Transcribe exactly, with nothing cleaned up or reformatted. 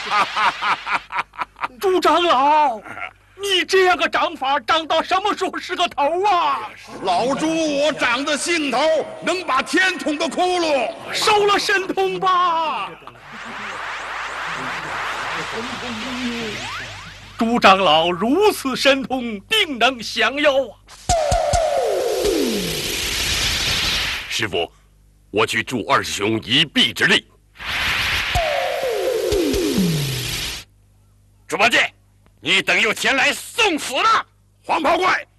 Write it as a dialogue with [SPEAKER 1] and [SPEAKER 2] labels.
[SPEAKER 1] 朱长老，你这样个长法，长到什么时候是个头啊？
[SPEAKER 2] 老朱，我长的兴头能把天捅个窟窿，
[SPEAKER 1] 收了神通吧。朱长老如此神通，定能降妖啊！
[SPEAKER 3] 师傅，我去助二师兄一臂之力。猪八戒，你等又前来送死了！
[SPEAKER 2] 黄袍怪，